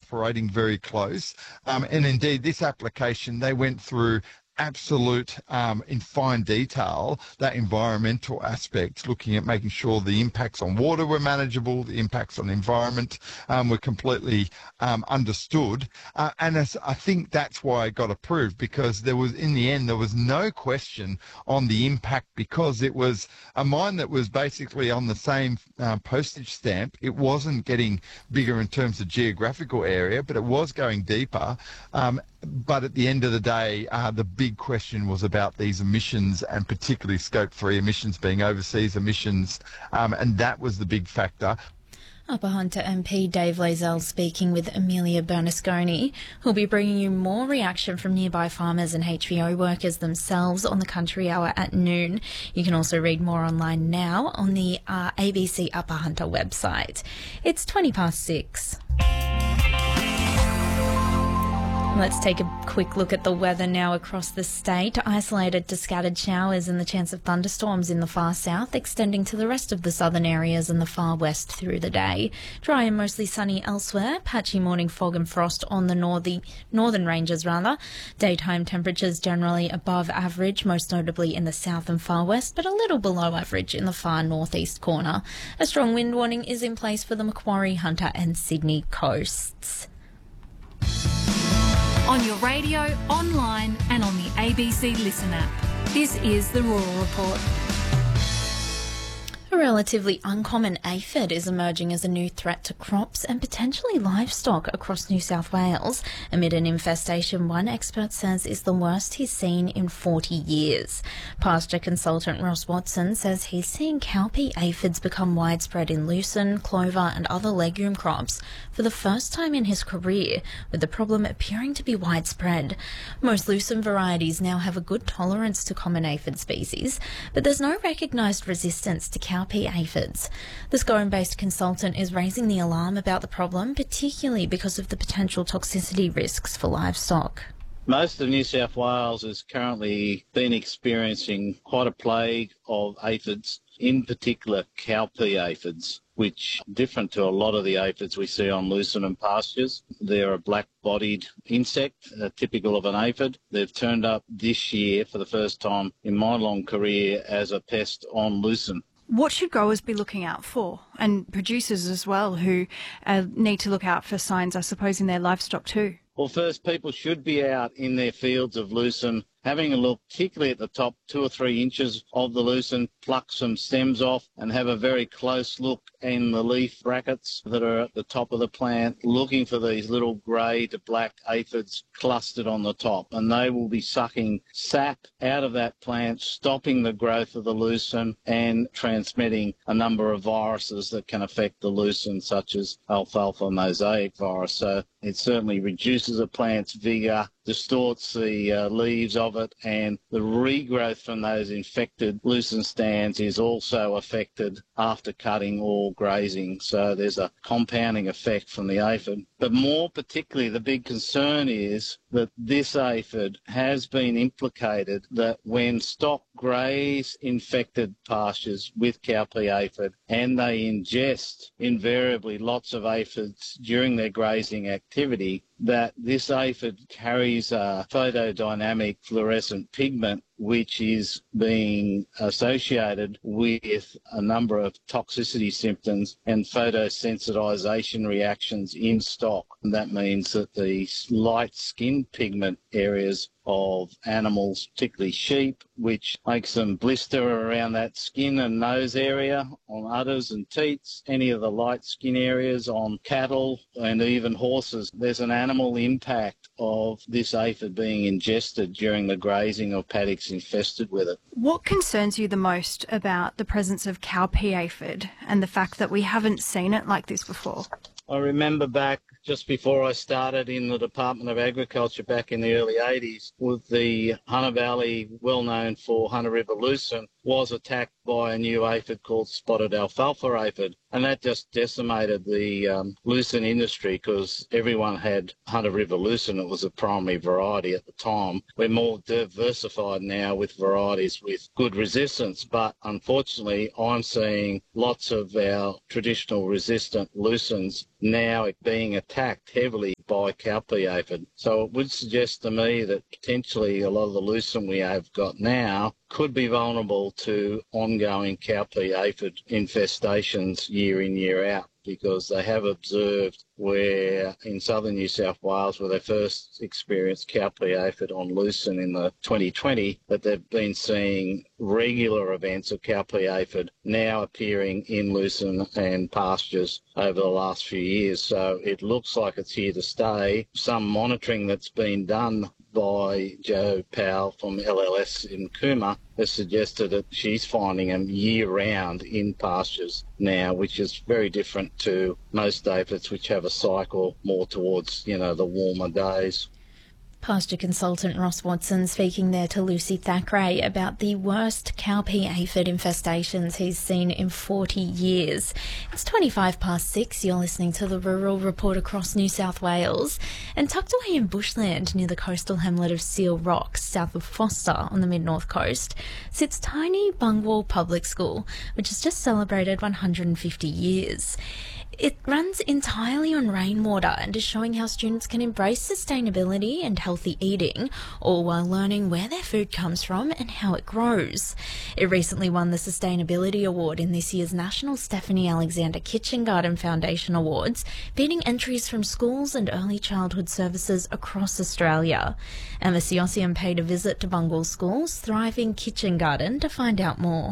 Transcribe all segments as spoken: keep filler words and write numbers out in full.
operating very close. Um, and indeed, this application, they went through absolute um, in fine detail that environmental aspect, looking at making sure the impacts on water were manageable, the impacts on the environment um, were completely um, understood. Uh, and as, I think that's why it got approved, because there was, in the end, there was no question on the impact, because it was a mine that was basically on the same uh, postage stamp. It wasn't getting bigger in terms of geographical area, but it was going deeper. Um, But at the end of the day, uh, the big question was about these emissions, and particularly scope three emissions being overseas emissions, um, and that was the big factor. Upper Hunter M P Dave Lazell speaking with Amelia Bernasconi, who'll be bringing you more reaction from nearby farmers and H V O workers themselves on the Country Hour at noon. You can also read more online now on the uh, A B C Upper Hunter website. It's twenty past six. Let's take a quick look at the weather now across the state. Isolated to scattered showers and the chance of thunderstorms in the far south, extending to the rest of the southern areas and the far west through the day. Dry and mostly sunny elsewhere. Patchy morning fog and frost on the northy, northern ranges rather. Daytime temperatures generally above average, most notably in the south and far west, but a little below average in the far northeast corner. A strong wind warning is in place for the Macquarie, Hunter and Sydney coasts. On your radio, online and on the A B C Listen app. This is the Rural Report. A relatively uncommon aphid is emerging as a new threat to crops and potentially livestock across New South Wales amid an infestation one expert says is the worst he's seen in forty years. Pasture consultant Ross Watson says he's seeing cowpea aphids become widespread in lucerne, clover and other legume crops for the first time in his career, with the problem appearing to be widespread. Most lucerne varieties now have a good tolerance to common aphid species, but there's no recognised resistance to cowpea aphids. The Scone-based consultant is raising the alarm about the problem, particularly because of the potential toxicity risks for livestock. Most of New South Wales has currently been experiencing quite a plague of aphids, in particular cowpea aphids, which are different to a lot of the aphids we see on lucerne and pastures. They're a black-bodied insect, uh, typical of an aphid. They've turned up this year for the first time in my long career as a pest on lucerne. What should growers be looking out for, and producers as well, who uh, need to look out for signs, I suppose, in their livestock too? Well, first, people should be out in their fields of lucerne, having a look, particularly at the top two or three inches of the lucerne, pluck some stems off and have a very close look in the leaf brackets that are at the top of the plant, looking for these little grey to black aphids clustered on the top. And they will be sucking sap out of that plant, stopping the growth of the lucerne and transmitting a number of viruses that can affect the lucerne, such as alfalfa mosaic virus. So it certainly reduces a plant's vigour, distorts the uh, leaves of it, and the regrowth from those infected lucerne stands is also affected after cutting or grazing. So there's a compounding effect from the aphid. But more particularly, the big concern is that this aphid has been implicated that when stock graze infected pastures with cowpea aphid and they ingest invariably lots of aphids during their grazing activity, that this aphid carries a photodynamic fluorescent pigment which is being associated with a number of toxicity symptoms and photosensitization reactions in stock. And that means that the light skin pigment areas of animals, particularly sheep, which makes them blister around that skin and nose area on udders and teats, any of the light skin areas on cattle and even horses. There's an animal impact of this aphid being ingested during the grazing of paddocks infested with it. What concerns you the most about the presence of cowpea aphid and the fact that we haven't seen it like this before? I remember back just before I started in the Department of Agriculture back in the early eighties, with the Hunter Valley, well known for Hunter River lucerne, was attacked by a new aphid called spotted alfalfa aphid. And that just decimated the um, lucerne industry because everyone had Hunter River lucerne. It was a primary variety at the time. We're more diversified now with varieties with good resistance, but unfortunately I'm seeing lots of our traditional resistant lucernes now being attacked heavily by cowpea aphid. So it would suggest to me that potentially a lot of the lucerne we have got now could be vulnerable to ongoing cowpea aphid infestations year in, year out, because they have observed where in southern New South Wales, where they first experienced cowpea aphid on lucerne in the twenty twenty, that they've been seeing regular events of cowpea aphid now appearing in lucerne and pastures over the last few years. So it looks like it's here to stay. Some monitoring that's been done by Jo Powell from L L S in Cooma has suggested that she's finding them year-round in pastures now, which is very different to most aphids, which have a cycle more towards, you know, the warmer days. Pasture consultant Ross Watson speaking there to Lucy Thackeray about the worst cowpea aphid infestations he's seen in forty years. It's twenty-five past six. You're listening to the Rural Report across New South Wales. And tucked away in bushland near the coastal hamlet of Seal Rocks, south of Foster on the mid-north coast, sits tiny Bungwall Public School, which has just celebrated one hundred fifty years. It runs entirely on rainwater and is showing how students can embrace sustainability and healthy eating, all while learning where their food comes from and how it grows. It recently won the Sustainability Award in this year's National Stephanie Alexander Kitchen Garden Foundation Awards, beating entries from schools and early childhood services across Australia. Emma Siosian paid a visit to Bungwall School's thriving kitchen garden to find out more.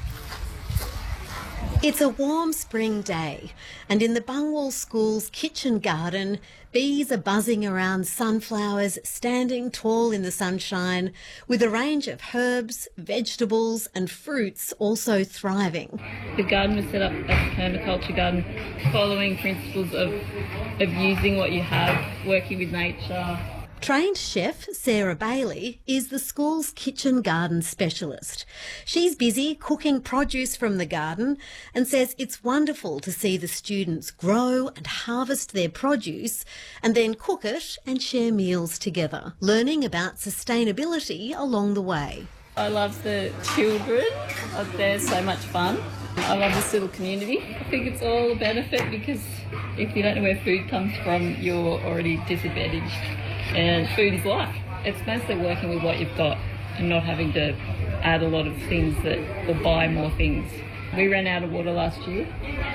It's a warm spring day, and in the Bungwall School's kitchen garden, bees are buzzing around sunflowers standing tall in the sunshine, with a range of herbs, vegetables and fruits also thriving. The garden was set up as a permaculture garden, following principles of, of using what you have, working with nature. Trained chef Sarah Bailey is the school's kitchen garden specialist. She's busy cooking produce from the garden and says it's wonderful to see the students grow and harvest their produce and then cook it and share meals together, learning about sustainability along the way. I love the children. They're so much fun. I love this little community. I think it's all a benefit because if you don't know where food comes from, you're already disadvantaged. And food is life. It's mostly working with what you've got and not having to add a lot of things that or buy more things. We ran out of water last year,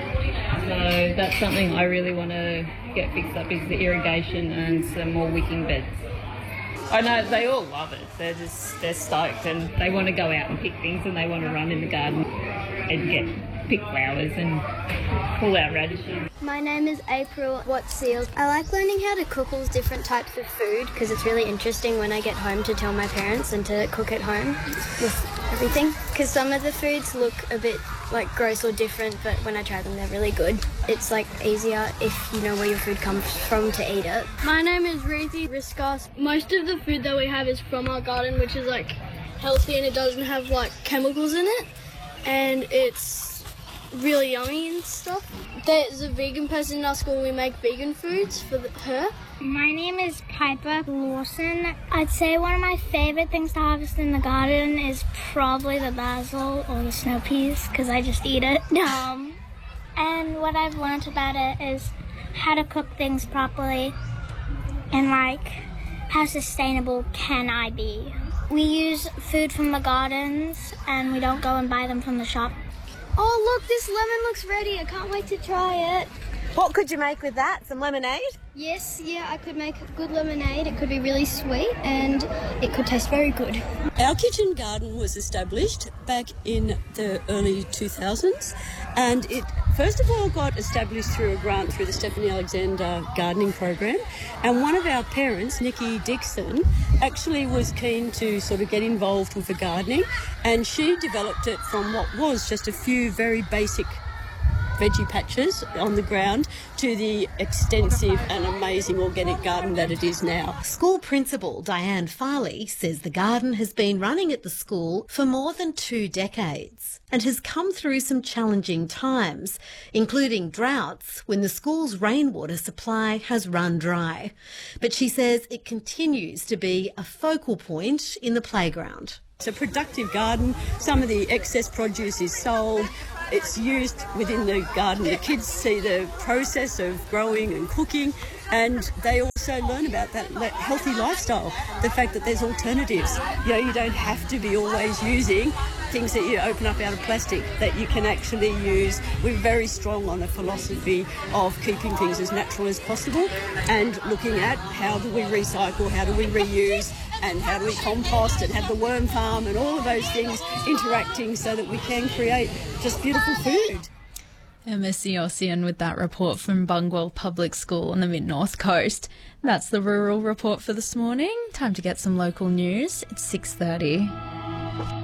so that's something I really want to get fixed up is the irrigation and some more wicking beds. I know they all love it. They're just they're stoked and they want to go out and pick things and they want to run in the garden and get pick flowers and pull out radishes. My name is April Watts-Seals. I like learning how to cook all different types of food because it's really interesting when I get home to tell my parents and to cook at home with everything. Because some of the foods look a bit like gross or different, but when I try them they're really good. It's like easier if you know where your food comes from to eat it. My name is Ruthie Riscos. Most of the food that we have is from our garden, which is like healthy and it doesn't have like chemicals in it, and it's really yummy and stuff. There's a vegan person in our school and we make vegan foods for the, her. My name is Piper Lawson. I'd say one of my favourite things to harvest in the garden is probably the basil or the snow peas because I just eat it. Um, and what I've learned about it is how to cook things properly and like how sustainable can I be. We use food from the gardens and we don't go and buy them from the shop. Oh look, this lemon looks ready. I can't wait to try it. What could you make with that? Some lemonade? Yes, yeah, I could make good lemonade. It could be really sweet and it could taste very good. Our kitchen garden was established back in the early two thousands, and it first of all got established through a grant through the Stephanie Alexander Gardening Program, and one of our parents, Nikki Dixon, actually was keen to sort of get involved with the gardening, and she developed it from what was just a few very basic veggie patches on the ground to the extensive and amazing organic garden that it is now. School principal Diane Farley says the garden has been running at the school for more than two decades and has come through some challenging times, including droughts when the school's rainwater supply has run dry. But she says it continues to be a focal point in the playground. It's a productive garden. Some of the excess produce is sold. It's used within the garden. The kids see the process of growing and cooking, And they also learn about that healthy lifestyle, the fact that there's alternatives. You know, you don't have to be always using things that you open up out of plastic, that you can actually use. We're very strong on a philosophy of keeping things as natural as possible and looking at how do we recycle, how do we reuse, and how do we compost and have the worm farm and all of those things interacting so that we can create just beautiful food. Emma Siossian with that report from Bungwell Public School on the Mid-North Coast. That's the Rural Report for this morning. Time to get some local news. It's six thirty.